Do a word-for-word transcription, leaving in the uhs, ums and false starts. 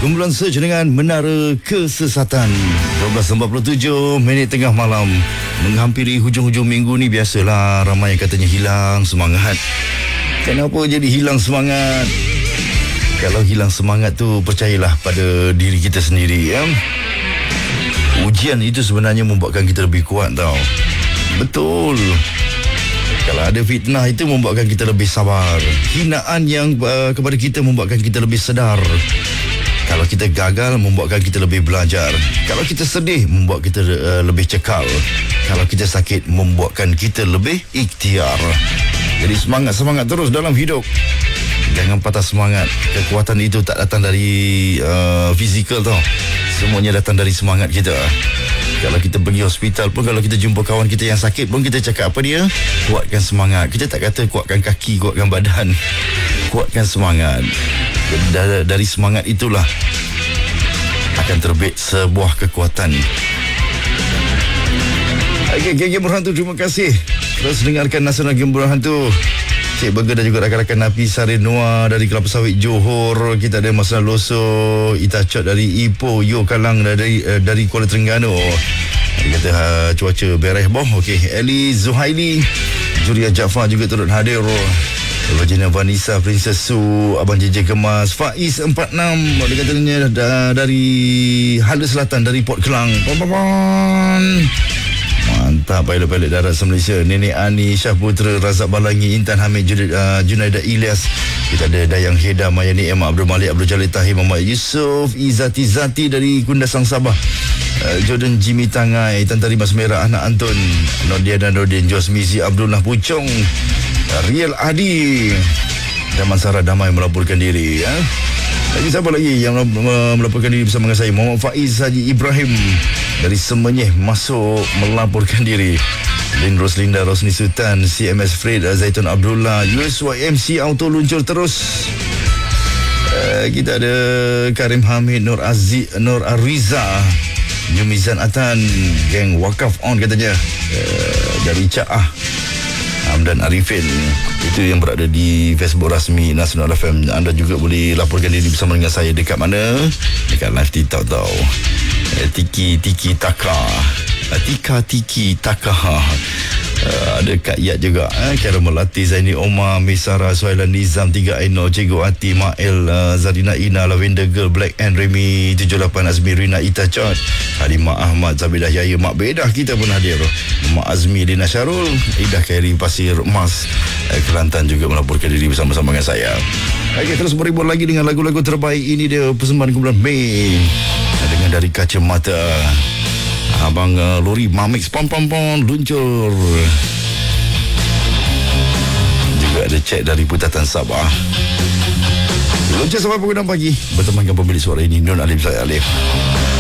Kumpulan Search dengan Menara Kesesatan. dua belas empat puluh tujuh minit tengah malam. Menghampiri hujung-hujung minggu ni, biasalah ramai yang katanya hilang semangat. Kenapa jadi hilang semangat? Kalau hilang semangat tu, percayalah pada diri kita sendiri, ya. Ujian itu sebenarnya membuatkan kita lebih kuat, tau. Betul. Kalau ada fitnah itu membuatkan kita lebih sabar. Hinaan yang uh, kepada kita membuatkan kita lebih sedar. Kalau kita gagal, membuatkan kita lebih belajar. Kalau kita sedih, membuat kita uh, lebih cekal. Kalau kita sakit, membuatkan kita lebih ikhtiar. Jadi semangat-semangat terus dalam hidup. Jangan patah semangat. Kekuatan itu tak datang dari uh, fizikal, tau. Semuanya datang dari semangat kita. Kalau kita pergi hospital pun, kalau kita jumpa kawan kita yang sakit pun, kita cakap apa dia? Kuatkan semangat. Kita tak kata kuatkan kaki, kuatkan badan. Kuatkan semangat. Dari semangat itulah akan terbit sebuah kekuatan. Okey, geng Game Berhantu, terima kasih. Terus dengarkan Nasional Game Berhantu. Cik Burger dan juga rakan-rakan Nafi Sari Noah dari Kelapa Sawit Johor. Kita ada Mas Loso, Itacot dari Ipoh, Yo Kalang dari uh, dari Kuala Terengganu. Dia kata uh, cuaca bereh boh. Okey, Eli Zuhaili, Juria Jaafar juga turut hadir. Vagina Vanessa, Princess Su, Abang J J Kemas, Faiz empat enam. Dia katanya dari Hala Selatan, dari Port Kelang. Mantap, pilot-pilot darat se-Malaysia. Nenek Ani, Syah Putra, Razak Balangi, Intan Hamid, uh, Junaida Ilyas. Kita ada Dayang Heda, Mayani Emma, Abdul Malik, Abdul Jalil Tahir, Muhammad Yusof, Izati Zati dari Kundasang Sabah, uh, Jordan Jimmy Tangai, Tan Tari Mas Merah, Anak Anton, Nodia dan Nordin, Jos Mizi, Abdullah Pucong, Riel Adi dan Mansara Damai melaporkan diri, ya. Lagi siapa lagi yang melaporkan diri bersama dengan saya? Muhammad Faiz Haji Ibrahim dari Semenyih masuk melaporkan diri. Lin Roslinda, Rosni Sultan, C M S Fred, Zaitun Abdullah, U S Y M C Auto luncur terus. Uh, kita ada Karim Hamid, Nur Aziz, Nur Ariza, Jumizan Atan, geng Wakaf On katanya, uh, dari Ca'ah, Hamdan Arifin. Itu yang berada di Facebook rasmi Nasional F M. Anda juga boleh laporkan diri bersama dengan saya. Dekat mana? Dekat live TikTok, tau. eh, Tiki Tiki Taka, Tika Tiki Taka. Uh, ada Kak Yat juga, eh? Kara Melati, Zaini Omar, Misara, Suhailan Nizam, Tiga Aino, Cikgu Ati, Mael, uh, Zarina Ina, Lavender Girl, Black and Remy, tujuh lapan Azmi, Rina Itacot, Halimah Ahmad, Zabidah Yaya, Mak Bedah kita pun hadir. Mak Azmi, Dina Syarul, Idah Khairi, Pasir Mas, uh, Kelantan juga melaporkan diri bersama-sama dengan saya. Okey, terus berhibur lagi dengan lagu-lagu terbaik. Ini dia persembahan kumpulan Mei dengan Dari Kacamata. Abang uh, Lori Mamix pom pom pom luncur. Juga ada cek dari Putatan Sabah. Luncur sampai pukul enam pagi bertemankan pemilik suara ini, Nun Alim Syed Alif.